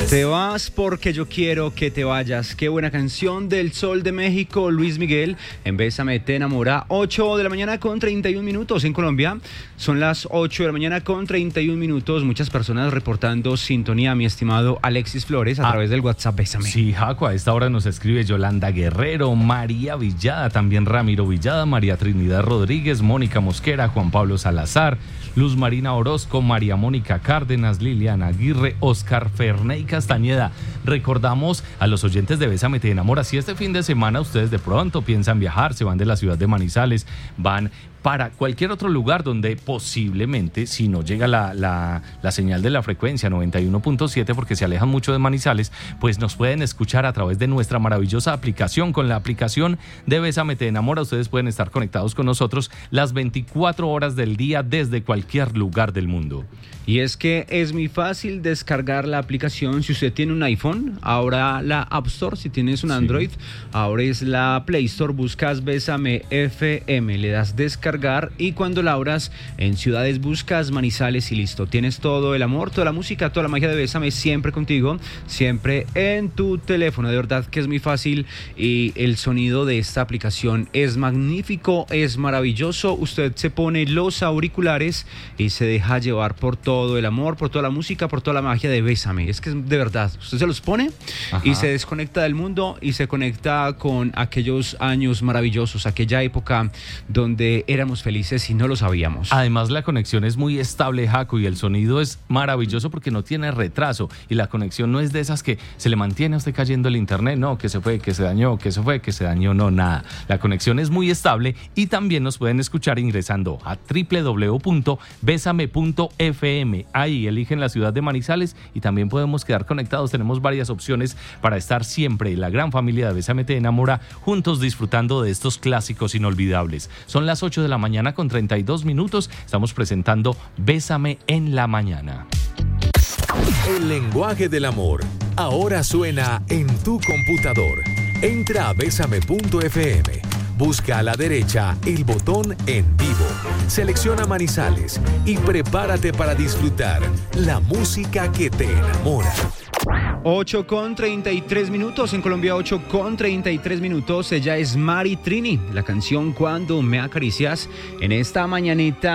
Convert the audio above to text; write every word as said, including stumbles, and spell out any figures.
Te vas porque yo quiero que te vayas. Qué buena canción del Sol de México, Luis Miguel. En Bésame te enamora. ocho de la mañana con treinta y un minutos en Colombia. Son las ocho de la mañana con treinta y un minutos. Muchas personas reportando sintonía, mi estimado Alexis Flores, a ah, través del WhatsApp Bésame. Sí, Jaco, a esta hora nos escribe Yolanda Guerrero, María Villada, también Ramiro Villada, María Trinidad Rodríguez, Mónica Mosquera, Juan Pablo Salazar, Luz Marina Orozco, María Mónica Cárdenas, Liliana Aguirre, Oscar Ferney Castañeda. Recordamos a los oyentes de Bésame te enamora, si este fin de semana ustedes de pronto piensan viajar, se van de la ciudad de Manizales, van para cualquier otro lugar donde posiblemente, si no llega la, la, la señal de la frecuencia noventa y uno punto siete porque se alejan mucho de Manizales, pues nos pueden escuchar a través de nuestra maravillosa aplicación. Con la aplicación de Bésame te enamora, ustedes pueden estar conectados con nosotros las veinticuatro horas del día desde cualquier lugar del mundo. Y es que es muy fácil descargar la aplicación. Si usted tiene un iPhone, ahora la App Store. Si tienes un Android, sí, ahora es la Play Store. Buscas Bésame F M, le das descargar y cuando la abras en ciudades buscas Manizales y listo. Tienes todo el amor, toda la música, toda la magia de Bésame siempre contigo, siempre en tu teléfono. De verdad que es muy fácil y el sonido de esta aplicación es magnífico, es maravilloso. Usted se pone los auriculares y se deja llevar por todo todo el amor, por toda la música, por toda la magia de Bésame. Es que de verdad, usted se los pone, ajá, y se desconecta del mundo y se conecta con aquellos años maravillosos, aquella época donde éramos felices y no lo sabíamos. Además, la conexión es muy estable, Jaco, y el sonido es maravilloso porque no tiene retraso y la conexión no es de esas que se le mantiene a usted cayendo el internet, no, que se fue, que se dañó, que se fue, que se dañó, no, nada. La conexión es muy estable y también nos pueden escuchar ingresando a doble u doble u doble u punto bésame punto f m. Ahí eligen la ciudad de Manizales y también podemos quedar conectados. Tenemos varias opciones para estar siempre, la gran familia de Bésame te enamora, juntos disfrutando de estos clásicos inolvidables. Son las ocho de la mañana con treinta y dos minutos. Estamos presentando Bésame en la mañana. El lenguaje del amor ahora suena en tu computador. Entra a bésame punto f m. Busca a la derecha el botón En Vivo, selecciona Manizales y prepárate para disfrutar la música que te enamora. ocho con treinta y tres minutos en Colombia, ocho con treinta y tres minutos. Ella es Mari Trini, la canción Cuando me acaricias en esta mañanita.